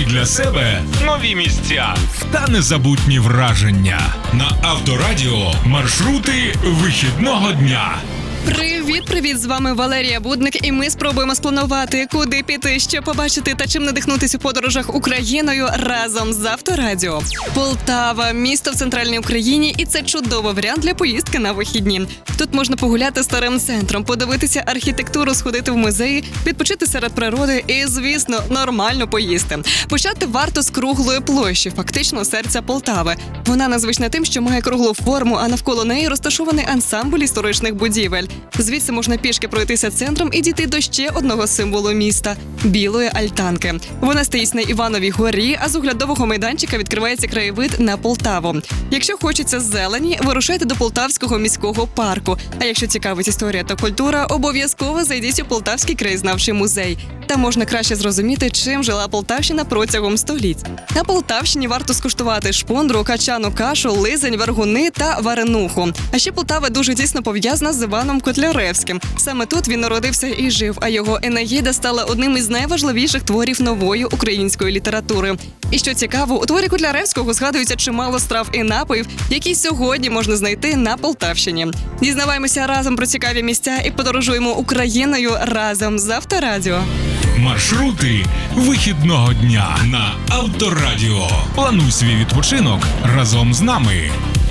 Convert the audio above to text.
Відкрий для себе нові місця та незабутні враження. На Авторадіо маршрути вихідного дня. Привіт! З вами Валерія Будник, і ми спробуємо спланувати, куди піти, що побачити та чим надихнутися у подорожах Україною разом з Авторадіо. Полтава – місто в центральній Україні, і це чудовий варіант для поїздки на вихідні. Тут можна погуляти старим центром, подивитися архітектуру, сходити в музеї, відпочити серед природи і, звісно, нормально поїсти. Почати варто з круглої площі, фактично серця Полтави. Вона незвична тим, що має круглу форму, а навколо неї розташований ансамбль історичних будівель. Звідси можна пішки пройтися центром і дійти до ще одного символу міста – Білої Альтанки. Вона стоїть на Івановій горі, а з оглядового майданчика відкривається краєвид на Полтаву. Якщо хочеться зелені, вирушайте до Полтавського міського парку. А якщо цікавить історія та культура, обов'язково зайдіть у Полтавський краєзнавчий музей. Там можна краще зрозуміти, чим жила Полтавщина протягом століть. На Полтавщині варто скуштувати шпундру, качану кашу, лизень, варгуни та варенуху. А ще Полтава дуже тісно пов'язана з Іваном Котляревським. Саме тут він народився і жив, а його «Енеїда» стала одним із найважливіших творів нової української літератури. І що цікаво, у творі Котляревського згадується чимало страв і напоїв, які сьогодні можна знайти на Полтавщині. Дізнаваємося разом про цікаві місця і подорожуємо Україною разом з Авторадіо. Маршрути вихідного дня на Авторадіо. Плануй свій відпочинок разом з нами.